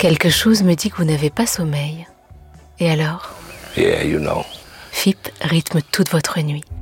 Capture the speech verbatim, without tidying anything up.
Quelque chose me dit que vous n'avez pas sommeil. Et alors ? Yeah, you know. F I P rythme toute votre nuit.